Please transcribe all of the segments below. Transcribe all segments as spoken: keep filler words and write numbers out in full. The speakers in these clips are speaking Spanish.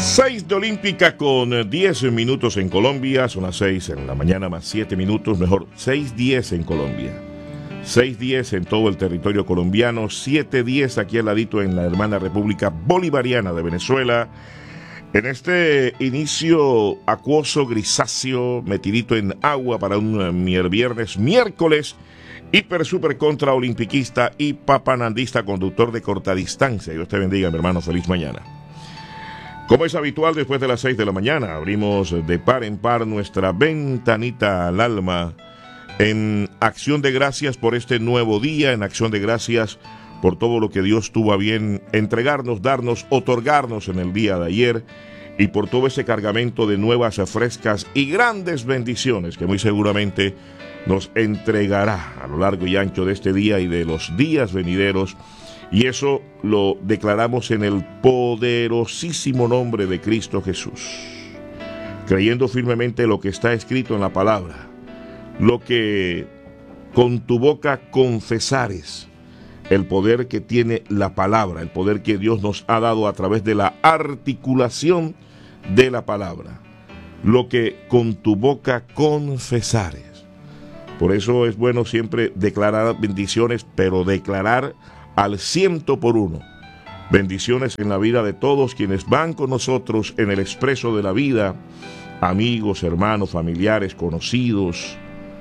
seis de Olímpica con diez minutos en Colombia. Son las seis en la mañana más siete minutos. Mejor, seis diez en Colombia. seis diez en todo el territorio colombiano. siete diez aquí al ladito en la hermana República Bolivariana de Venezuela. En este inicio acuoso, grisáceo, metidito en agua para un viernes, miércoles, hiper, super, contra olimpiquista y papanandista, conductor de corta distancia. Dios te bendiga, mi hermano. Feliz mañana. Como es habitual, después de las seis de la mañana, abrimos de par en par nuestra ventanita al alma en acción de gracias por este nuevo día, en acción de gracias por todo lo que Dios tuvo a bien entregarnos, darnos, otorgarnos en el día de ayer, y por todo ese cargamento de nuevas, frescas y grandes bendiciones que muy seguramente nos entregará a lo largo y ancho de este día y de los días venideros. Y eso lo declaramos en el poderosísimo nombre de Cristo Jesús, creyendo firmemente lo que está escrito en la palabra: lo que con tu boca confesares, el poder que tiene la palabra, el poder que Dios nos ha dado a través de la articulación de la palabra, lo que con tu boca confesares. Por eso es bueno siempre declarar bendiciones, pero declarar al ciento por uno. Bendiciones en la vida de todos quienes van con nosotros en el expreso de la vida, amigos, hermanos, familiares, conocidos,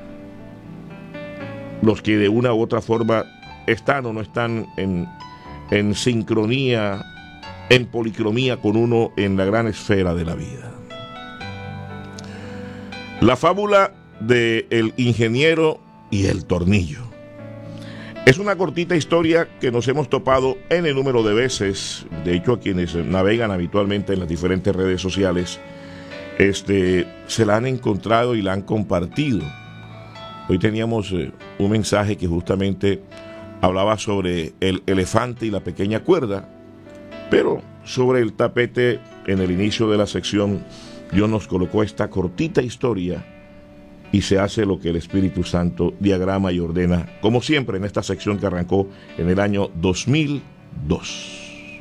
los que de una u otra forma están o no están en, en sincronía, en policromía con uno en la gran esfera de la vida. La fábula de el ingeniero y el tornillo es una cortita historia que nos hemos topado en el número de veces. De hecho, a quienes navegan habitualmente en las diferentes redes sociales, este, se la han encontrado y la han compartido. Hoy teníamos eh, un mensaje que justamente hablaba sobre el elefante y la pequeña cuerda, pero sobre el tapete, en el inicio de la sección, Dios nos colocó esta cortita historia y se hace lo que el Espíritu Santo diagrama y ordena, como siempre en esta sección que arrancó en el año dos mil dos.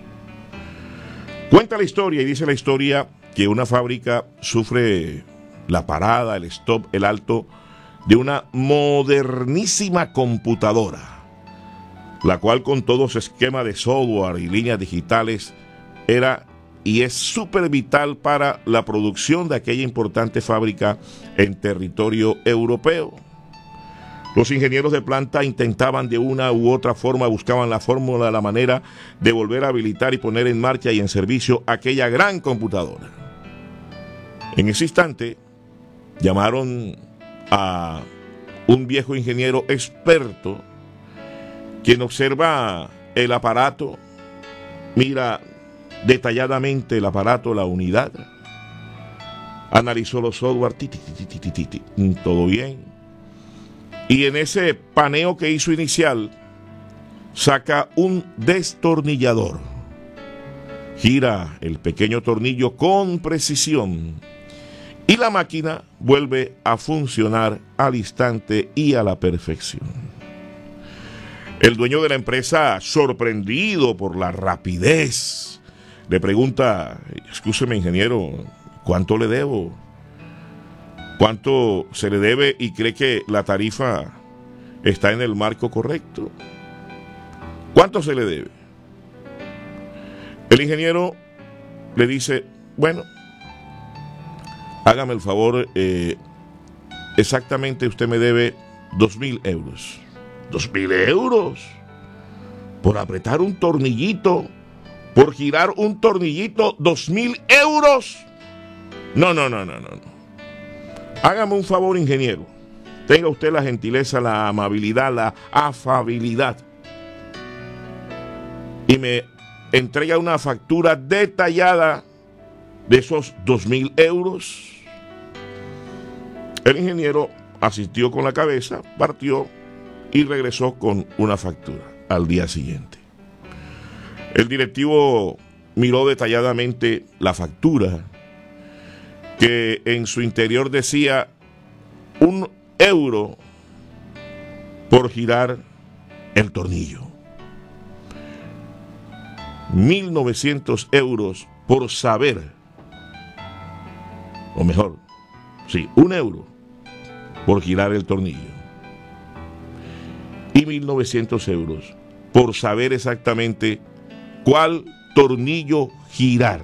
Cuenta la historia y dice la historia que una fábrica sufre la parada, el stop, el alto de una modernísima computadora, la cual con todo su esquema de software y líneas digitales era y es súper vital para la producción de aquella importante fábrica en territorio europeo. Los ingenieros de planta intentaban de una u otra forma, buscaban la fórmula, la manera de volver a habilitar y poner en marcha y en servicio aquella gran computadora. En ese instante llamaron a un viejo ingeniero experto, quien observa el aparato, mira detalladamente el aparato, la unidad, analizó los software, ti, ti, ti, ti, ti, ti, ti, todo bien, y en ese paneo que hizo inicial saca un destornillador, gira el pequeño tornillo con precisión y la máquina vuelve a funcionar al instante y a la perfección. El dueño de la empresa, sorprendido por la rapidez, le pregunta: escúcheme, ingeniero, ¿cuánto le debo? ¿Cuánto se le debe y cree que la tarifa está en el marco correcto? ¿Cuánto se le debe? El ingeniero le dice: bueno, hágame el favor, eh, exactamente usted me debe dos mil euros. ¿Dos mil euros? Por apretar un tornillito, por girar un tornillito, dos mil euros. No, no, no, no, no. Hágame un favor, ingeniero. Tenga usted la gentileza, la amabilidad, la afabilidad, y me entrega una factura detallada de esos dos mil euros. El ingeniero asistió con la cabeza, partió y regresó con una factura al día siguiente. El directivo miró detalladamente la factura, que en su interior decía un euro por girar el tornillo, mil novecientos euros por saber o mejor, sí, un euro por girar el tornillo. Y mil novecientos euros por saber exactamente cuál tornillo girar.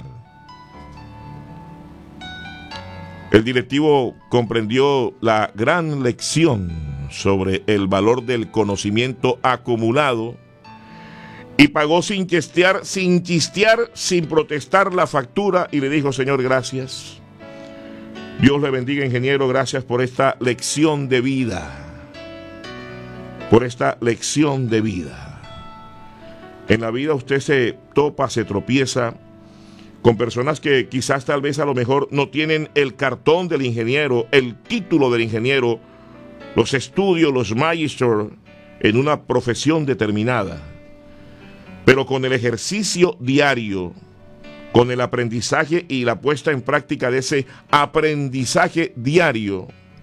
El directivo comprendió la gran lección sobre el valor del conocimiento acumulado y pagó sin chistear, sin chistear, sin protestar la factura y le dijo: Señor, gracias. Dios le bendiga, ingeniero, gracias por esta lección de vida. Por esta lección de vida. En la vida usted se topa, se tropieza con personas que quizás tal vez a lo mejor no tienen el cartón del ingeniero, el título del ingeniero, los estudios, los magíster en una profesión determinada. Pero con el ejercicio diario, con el aprendizaje y la puesta en práctica de ese aprendizaje diario,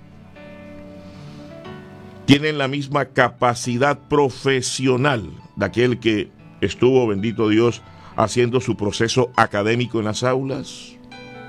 tienen la misma capacidad profesional de aquel que estuvo, bendito Dios, haciendo su proceso académico en las aulas.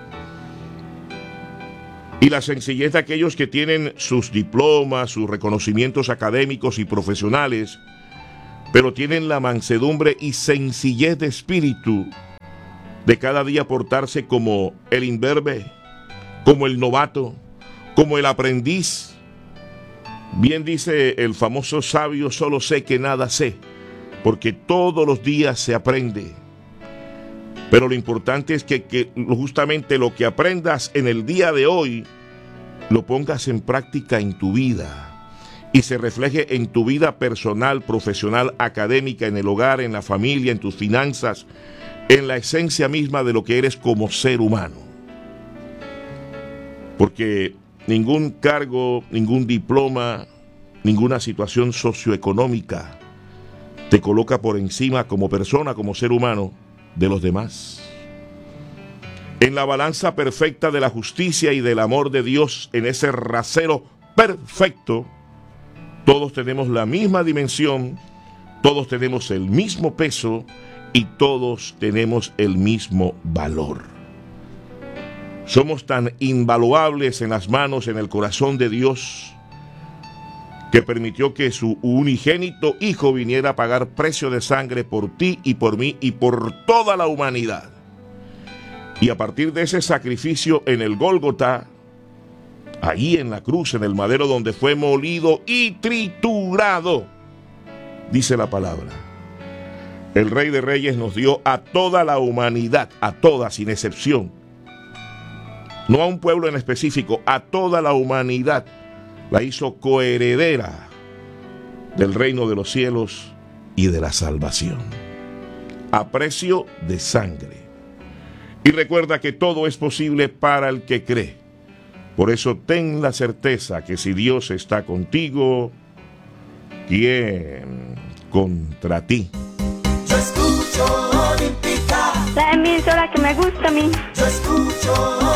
Y la sencillez de aquellos que tienen sus diplomas, sus reconocimientos académicos y profesionales, pero tienen la mansedumbre y sencillez de espíritu de cada día portarse como el imberbe, como el novato, como el aprendiz. Bien dice el famoso sabio: solo sé que nada sé, porque todos los días se aprende. Pero lo importante es que, que justamente lo que aprendas en el día de hoy lo pongas en práctica en tu vida y se refleje en tu vida personal, profesional, académica, en el hogar, en la familia, en tus finanzas, en la esencia misma de lo que eres como ser humano. Porque ningún cargo, ningún diploma, ninguna situación socioeconómica te coloca por encima como persona, como ser humano, de los demás. En la balanza perfecta de la justicia y del amor de Dios, en ese rasero perfecto, todos tenemos la misma dimensión, todos tenemos el mismo peso y todos tenemos el mismo valor. Somos tan invaluables en las manos, en el corazón de Dios, que permitió que su unigénito Hijo viniera a pagar precio de sangre por ti y por mí y por toda la humanidad. Y a partir de ese sacrificio en el Gólgota, ahí en la cruz, en el madero donde fue molido y triturado, dice la palabra, el Rey de Reyes nos dio a toda la humanidad, a toda sin excepción, no a un pueblo en específico, a toda la humanidad, la hizo coheredera del reino de los cielos y de la salvación, a precio de sangre. Y recuerda que todo es posible para el que cree. Por eso ten la certeza que si Dios está contigo, ¿quién contra ti? Yo escucho Olímpica, la emisora que me gusta a mí. yo escucho